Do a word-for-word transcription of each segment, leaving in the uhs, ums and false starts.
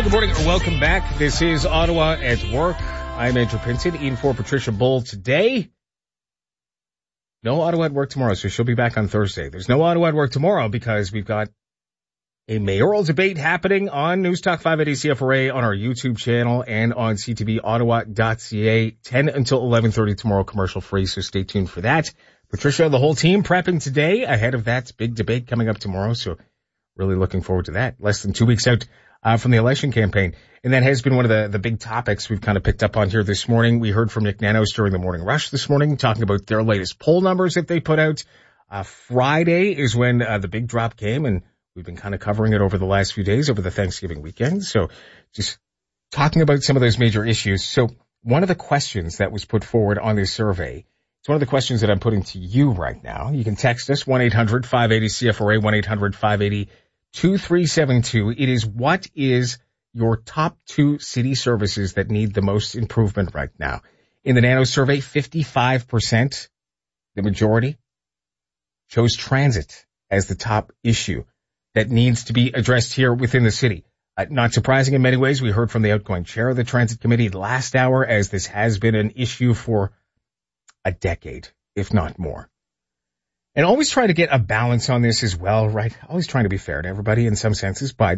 good morning or welcome back. This is Ottawa at Work. I'm Andrew Pinson in for Patricia Bull today. No Ottawa at Work tomorrow, so she'll be back on Thursday. There's no Ottawa at Work tomorrow because we've got a mayoral debate happening on News Talk five eighty C F R A on our YouTube channel and on c t v ottawa dot c a, ten until eleven thirty tomorrow, commercial free, so stay tuned for that. Patricia, the whole team prepping today ahead of that big debate coming up tomorrow, so really looking forward to that. Less than two weeks out uh, from the election campaign. And that has been one of the, the big topics we've kind of picked up on here this morning. We heard from Nick Nanos during the morning rush this morning, talking about their latest poll numbers that they put out. Uh, Friday is when uh, the big drop came, and we've been kind of covering it over the last few days, over the Thanksgiving weekend. So just talking about some of those major issues. So one of the questions that was put forward on this survey, it's one of the questions that I'm putting to you right now. You can text us, one eight hundred five eighty C F R A, one eight hundred five eighty two three seven two. It is, what is your top two city services that need the most improvement right now? In the Nano survey, fifty-five percent, the majority, chose transit as the top issue that needs to be addressed here within the city. Uh, not surprising in many ways. We heard from the outgoing chair of the Transit Committee last hour, as this has been an issue for a decade, if not more. And always try to get a balance on this as well, right? Always trying to be fair to everybody in some senses, but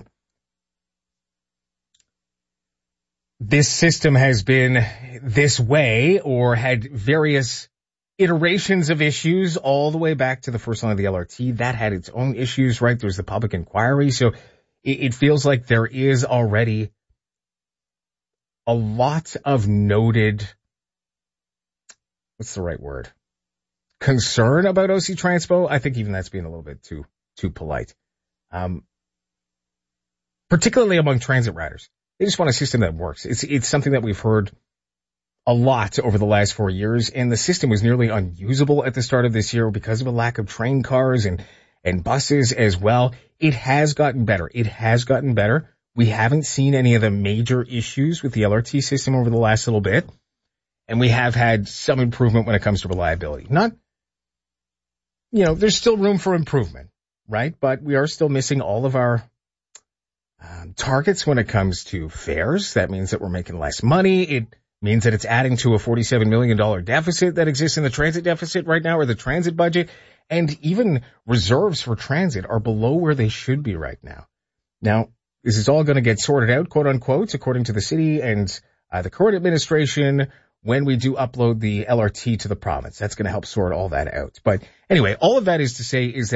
this system has been this way, or had various iterations of issues all the way back to the first line of the L R T. That had its own issues, right? There's the public inquiry. So it, it feels like there is already a lot of noted, what's the right word? concern about O C Transpo. I think even that's being a little bit too, too polite. Um, particularly among transit riders. They just want a system that works. It's, it's something that we've heard a lot over the last four years, and the system was nearly unusable at the start of this year because of a lack of train cars and, and buses as well. It has gotten better. It has gotten better. We haven't seen any of the major issues with the L R T system over the last little bit, and we have had some improvement when it comes to reliability. Not, you know, there's still room for improvement, right? But we are still missing all of our um, targets when it comes to fares. That means that we're making less money. It means that it's adding to a forty-seven million dollars deficit that exists in the transit deficit right now, or the transit budget. And even reserves for transit are below where they should be right now. Now, this is all going to get sorted out, quote unquote, according to the city and uh, the current administration, when we do upload the L R T to the province. That's going to help sort all that out. But anyway, all of that is to say is that